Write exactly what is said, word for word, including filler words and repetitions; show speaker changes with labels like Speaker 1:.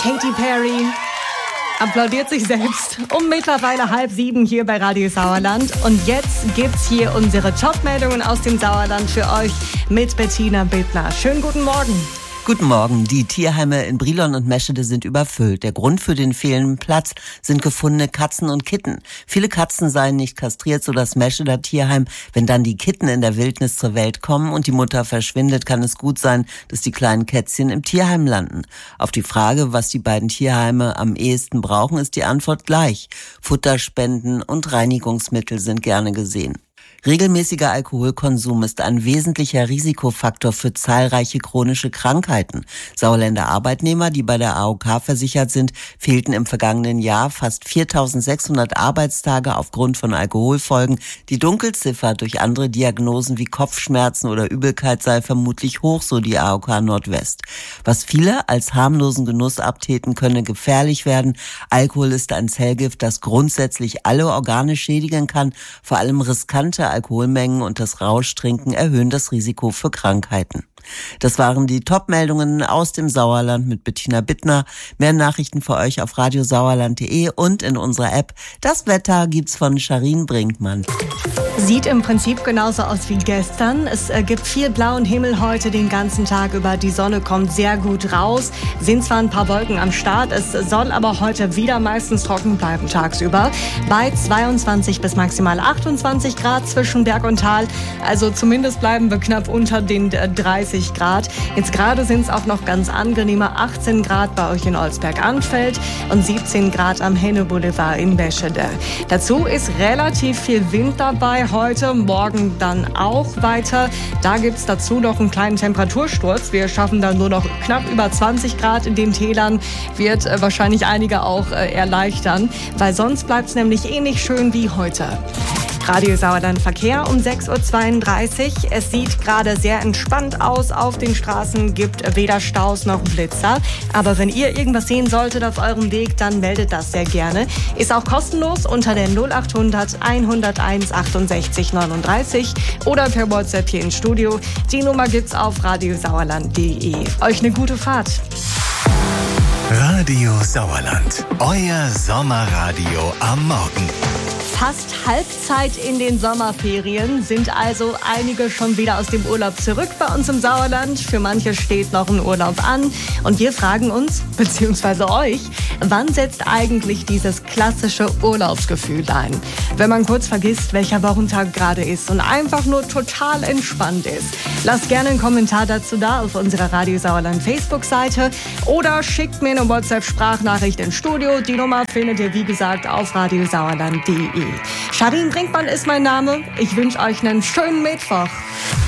Speaker 1: Katy Perry applaudiert sich selbst um mittlerweile halb sieben hier bei Radio Sauerland. Und jetzt gibt's hier unsere Top-Meldungen aus dem Sauerland für euch mit Bettina Bittner. Schönen guten Morgen.
Speaker 2: Guten Morgen. Die Tierheime in Brilon und Meschede sind überfüllt. Der Grund für den fehlenden Platz sind gefundene Katzen und Kitten. Viele Katzen seien nicht kastriert, so das Mescheder Tierheim. Wenn dann die Kitten in der Wildnis zur Welt kommen und die Mutter verschwindet, kann es gut sein, dass die kleinen Kätzchen im Tierheim landen. Auf die Frage, was die beiden Tierheime am ehesten brauchen, ist die Antwort gleich. Futterspenden und Reinigungsmittel sind gerne gesehen. Regelmäßiger Alkoholkonsum ist ein wesentlicher Risikofaktor für zahlreiche chronische Krankheiten. Sauerländer Arbeitnehmer, die bei der A O K versichert sind, fehlten im vergangenen Jahr fast viertausendsechshundert Arbeitstage aufgrund von Alkoholfolgen. Die Dunkelziffer durch andere Diagnosen wie Kopfschmerzen oder Übelkeit sei vermutlich hoch, so die A O K Nordwest. Was viele als harmlosen Genuss abtäten, könne gefährlich werden. Alkohol ist ein Zellgift, das grundsätzlich alle Organe schädigen kann. Vor allem riskante Alkoholmengen und das Rauschtrinken erhöhen das Risiko für Krankheiten. Das waren die Top-Meldungen aus dem Sauerland mit Bettina Bittner. Mehr Nachrichten für euch auf radiosauerland punkt de und in unserer App. Das Wetter gibt's von Charin Brinkmann.
Speaker 1: Sieht im Prinzip genauso aus wie gestern. Es äh, gibt viel blauen Himmel heute den ganzen Tag über. Die Sonne kommt sehr gut raus. Sind zwar ein paar Wolken am Start, es soll aber heute wieder meistens trocken bleiben tagsüber. Bei zweiundzwanzig bis maximal achtundzwanzig Grad zwischen Berg und Tal. Also zumindest bleiben wir knapp unter den äh, dreißig Grad. Jetzt gerade sind es auch noch ganz angenehme achtzehn Grad bei euch in Olsberg-Anfeld und siebzehn Grad am Henne-Boulevard in Meschede. Dazu ist relativ viel Wind dabei. Heute, morgen dann auch weiter. Da gibt's dazu noch einen kleinen Temperatursturz. Wir schaffen dann nur noch knapp über zwanzig Grad in den Tälern. Wird äh, wahrscheinlich einige auch äh, erleichtern, weil sonst bleibt's nämlich ähnlich schön wie heute. Radio Sauerland Verkehr um sechs Uhr zweiunddreißig. Es sieht gerade sehr entspannt aus auf den Straßen, gibt weder Staus noch Blitzer. Aber wenn ihr irgendwas sehen solltet auf eurem Weg, dann meldet das sehr gerne. Ist auch kostenlos unter der null acht hundert hunderteins achtundsechzig neununddreißig oder per WhatsApp hier ins Studio. Die Nummer gibt's auf radiosauerland punkt de. Euch eine gute Fahrt.
Speaker 3: Radio Sauerland, euer Sommerradio am Morgen.
Speaker 1: Fast Halbzeit in den Sommerferien, sind also einige schon wieder aus dem Urlaub zurück bei uns im Sauerland. Für manche steht noch ein Urlaub an. Und wir fragen uns, beziehungsweise euch, wann setzt eigentlich dieses klassische Urlaubsgefühl ein? Wenn man kurz vergisst, welcher Wochentag gerade ist und einfach nur total entspannt ist. Lasst gerne einen Kommentar dazu da auf unserer Radio Sauerland Facebook-Seite oder schickt mir eine WhatsApp-Sprachnachricht ins Studio. Die Nummer findet ihr, wie gesagt, auf radiosauerland punkt de. Charin Brinkmann ist mein Name. Ich wünsche euch einen schönen Mittwoch.